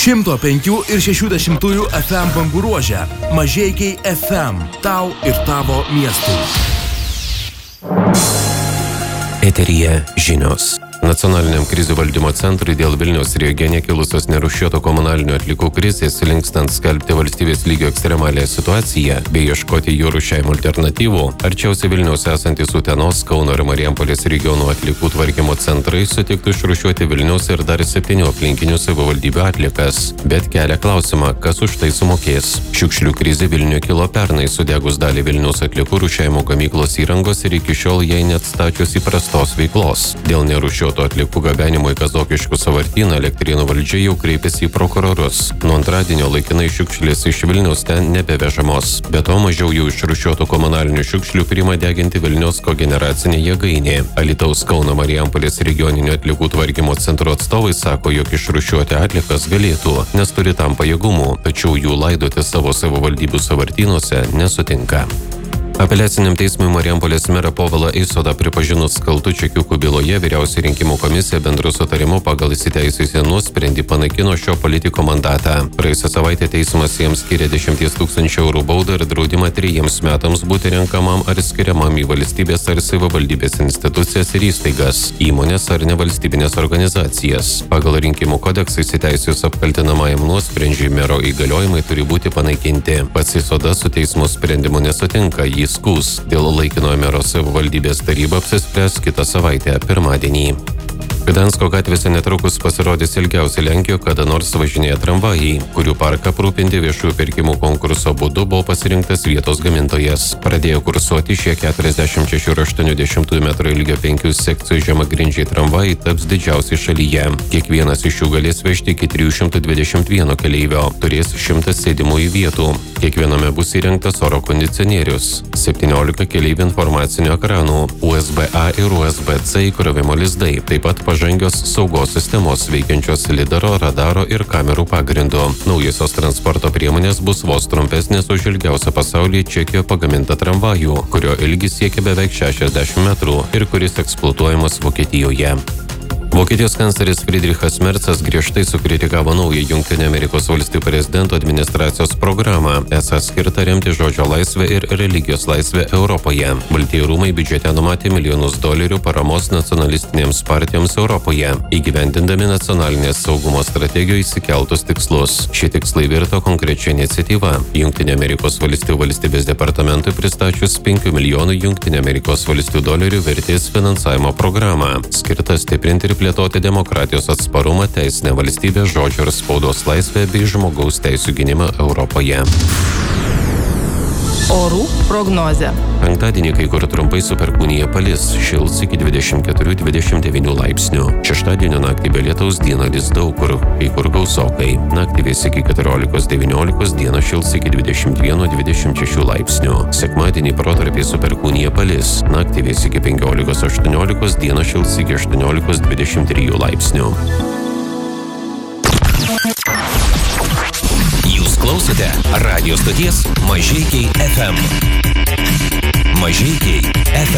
105 ir 60 FM bangų ruože. Mažeikiai FM. Tau ir tavo miestui. Eteryje žinios. Nacionaliniam krizių valdymo centrui dėl Vilniaus regione kilusios nerūšiuoto komunalinių atliekų krizės linkstant skelbti valstybės lygio ekstremalią situaciją bei ieškoti jų rūšiavimo alternatyvų, arčiausiai Vilniaus esantis Utenos, Kauno ir Marijampolės regionų atliekų tvarkymo centrai sutiktų išrūšiuoti Vilniaus ir dar 7 aplinkinių savivaldybių atliekas, bet kelia klausimą, kas už tai sumokės. Šiukšlių krizė Vilniuje kilo pernai sudegus dalį Vilniaus atliekų rūšiavimo gamyklos įrangos ir iki šiol jai neatstačius įprastos veiklos. Dėl nerūšiuoto atliekų gabenimo į Kazokiškų sąvartyną Elektrėnų valdžia jau kreipėsi į prokurorus. Nuo antradienio laikinai šiukšlės iš Vilniaus ten nebevežamos. Be to mažiau jau išrūšiuotų komunalinių šiukšlių priima deginti Vilniaus kogeneracinė jėgainė. Alytaus, Kauno, Marijampolės regioninio atliekų tvarkymo centro atstovai sako, jog išrūšiuoti atliekas galėtų, nes turi tam pajėgumų, tačiau jų laidoti savo savivaldybių sąvartynuose nesutinka. Apeliaciniam teismui Marijampolės merą Povilą Eisodą pripažinus kaltu čekiukų byloje Vyriausioji rinkimų komisija bendru sutarimu pagal įsiteisėjusį nuosprendį panaikino šio politiko mandatą. Praėjusią savaitę teismas jiems skyrė 10 000 eurų baudą ir draudimą 3 metams būti renkamam ar skiriamam į valstybės ar savivaldybės institucijas ir įstaigas, įmonės ar nevalstybinės organizacijas. Pagal rinkimų kodeksą įsiteisėjus apkaltinamajam nuosprendžiui mero įgaliojimai turi būti panaikinti. Pats Eisoda su teismo sprendimu nesutinka, jį skųs. Dėl laikinojo mero savivaldybės taryba apsispręs kitą savaitę pirmadienį. Gdansko gatvėse netrukus pasirodys ilgiausiai Lenkijoje kada nors važinėję tramvajai, kurių parką aprūpinti viešųjų pirkimų konkurso būdu buvo pasirinktas vietos gamintojas. Pradėjo kursuoti šie 46 ir 80 metrų ilgio 5 sekcijų žemagrindžiai tramvajai taps didžiausiai šalyje. Kiekvienas iš jų galės vežti iki 321 keleivio, turės 100 sėdimųjų vietų. Kiekviename bus įrengtas oro kondicionierius, 17 keleivių informacinio ekranų, USB-A ir USB-C įkrovimo lizdai, taip pat pažangios saugos sistemos veikiančios lidaro, radaro ir kamerų pagrindu. Naujosios transporto priemonės bus vos trumpesnės už ilgiausią pasaulyje Čekijoje pagamintą tramvajų, kurio ilgis siekia beveik 60 metrų ir kuris eksploatuojamas Vokietijoje. Vokietijos kancleris Friedrichas Merzas griežtai sukritikavo naują Jungtinių Amerikos valstijų prezidento administracijos programą, esą skirtą remti žodžio laisvę ir religijos laisvę Europoje. Baltieji rūmai biudžete numatė milijonus dolerių paramos nacionalistinėms partijoms Europoje, įgyvendindami nacionalinės saugumo strategijoje įsikeltus tikslus. Šie tikslai virto konkrečia iniciatyva. Jungtinių Amerikos valstijų valstybės departamentui pristačius 5 milijonų Jungtinių Amerikos valstijų dolerių vertės finansavimo programą, skirtą stiprinti ir plėtoti demokratijos atsparumą, teisinę valstybę, žodžio ir spaudos laisvę bei žmogaus teisių gynimą Europoje. Orų prognozė. Penktadienį kai kur trumpai su perkūnija palis, šils iki 24-29 laipsnių. Šeštadienio naktį be lietaus, dieną lis daug kur, kai kur gausokai. Naktį vės iki 14-19, dieną šils iki 21-26 laipsnių. Sekmadienį protarpiai su perkūnija palis, naktį vės iki 15-18, dieną šils iki 18-23 laipsnių. Jūs klausote radio stoties Mažeikiai FM. Mažeikiai FM.